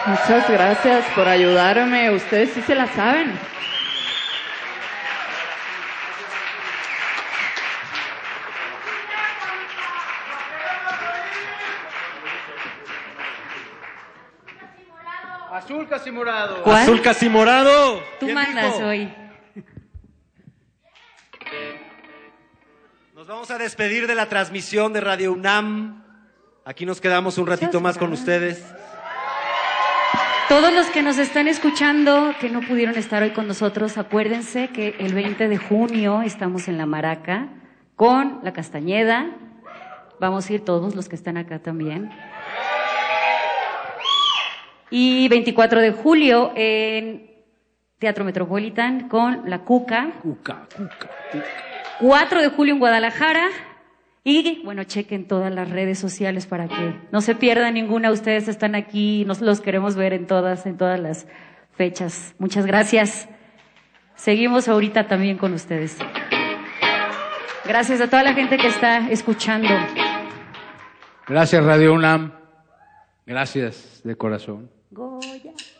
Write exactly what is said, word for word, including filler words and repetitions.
Muchas gracias por ayudarme. Ustedes sí se la saben. Azul casi morado. ¿Cuál? Azul casi morado. Tú ¿Quién mandas dijo? hoy. Nos vamos a despedir de la transmisión de Radio UNAM. Aquí nos quedamos un ratito más con ustedes. Todos los que nos están escuchando, que no pudieron estar hoy con nosotros, acuérdense que el veinte de junio estamos en La Maraca con La Castañeda. Vamos a ir todos los que están acá también. Y veinticuatro de julio en Teatro Metropolitan con La Cuca. Cuca, cuca, cuca. cuatro de julio en Guadalajara. Y, bueno, chequen todas las redes sociales para que no se pierdan ninguna. Ustedes están aquí, nos los queremos ver en todas, en todas las fechas. Muchas gracias. Seguimos ahorita también con ustedes. Gracias a toda la gente que está escuchando. Gracias, Radio UNAM. Gracias de corazón. Goya.